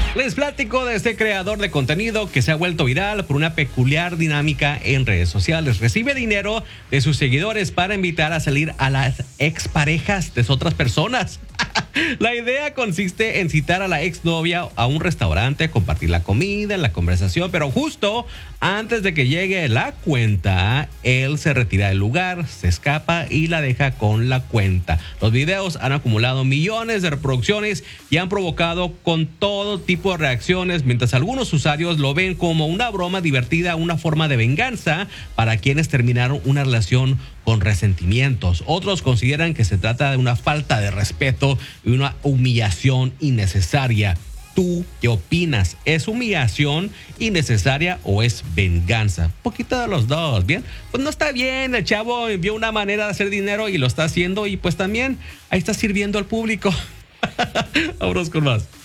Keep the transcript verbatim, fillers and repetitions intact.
Les platico de este creador de contenido que se ha vuelto viral por una peculiar dinámica en redes sociales. Recibe dinero de sus seguidores para invitar a salir a las exparejas de otras personas. La idea consiste en citar a la exnovia a un restaurante, compartir la comida, la conversación, pero justo antes de que llegue la cuenta, él se retira del lugar, se escapa y la deja con la cuenta. Los videos han acumulado millones de reproducciones y han provocado con todo tipo de reacciones, mientras algunos usuarios lo ven como una broma divertida, una forma de venganza para quienes terminaron una relación con resentimientos. Otros consideran que se trata de una falta de respeto y una humillación innecesaria. ¿Tú qué opinas? ¿Es humillación innecesaria o es venganza? Poquito de los dos, ¿bien? Pues no está bien, el chavo vio una manera de hacer dinero y lo está haciendo y pues también ahí está sirviendo al público. Vámonos con más.